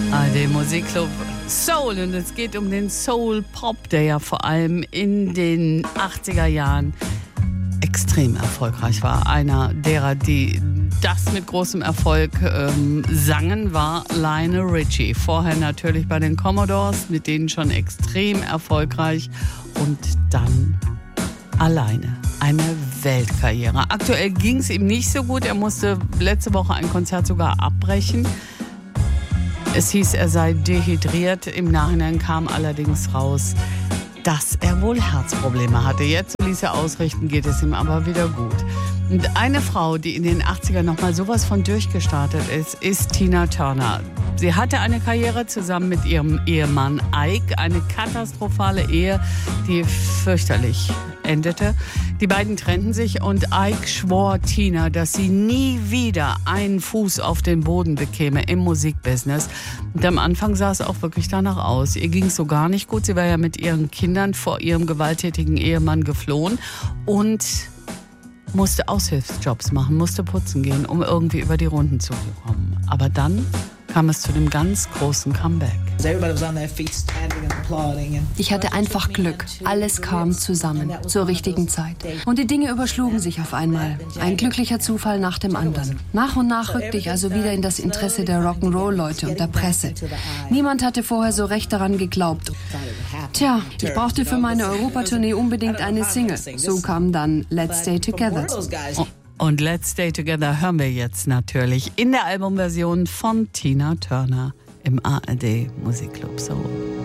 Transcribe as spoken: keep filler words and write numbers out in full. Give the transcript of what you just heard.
A R D Musikclub Soul, und es geht um den Soul Pop, der ja vor allem in den achtziger Jahren extrem erfolgreich war. Einer derer, die das mit großem Erfolg ähm, sangen, war Lionel Richie. Vorher natürlich bei den Commodores, mit denen schon extrem erfolgreich, und dann alleine. Eine Weltkarriere. Aktuell ging es ihm nicht so gut. Er musste letzte Woche ein Konzert sogar abbrechen. Es hieß, er sei dehydriert. Im Nachhinein kam allerdings raus, dass er wohl Herzprobleme hatte. Jetzt, so ließ er ausrichten, geht es ihm aber wieder gut. Und eine Frau, die in den achtzigern noch mal sowas von durchgestartet ist, ist Tina Turner. Sie hatte eine Karriere zusammen mit ihrem Ehemann Ike, eine katastrophale Ehe, die fürchterlich endete. Die beiden trennten sich und Ike schwor Tina, dass sie nie wieder einen Fuß auf den Boden bekäme im Musikbusiness. Und am Anfang sah es auch wirklich danach aus. Ihr ging es so gar nicht gut. Sie war ja mit ihren Kindern vor ihrem gewalttätigen Ehemann geflohen und musste Aushilfsjobs machen, musste putzen gehen, um irgendwie über die Runden zu kommen. Aber dann kam es zu dem ganz großen Comeback. Ich hatte einfach Glück. Alles kam zusammen, zur richtigen Zeit. Und die Dinge überschlugen sich auf einmal. Ein glücklicher Zufall nach dem anderen. Nach und nach rückte ich also wieder in das Interesse der Rock'n'Roll-Leute und der Presse. Niemand hatte vorher so recht daran geglaubt. Tja, ich brauchte für meine Europatournee unbedingt eine Single. So kam dann Let's Stay Together. Oh. Und Let's Stay Together hören wir jetzt natürlich in der Albumversion von Tina Turner im A R D Musikclub Soul.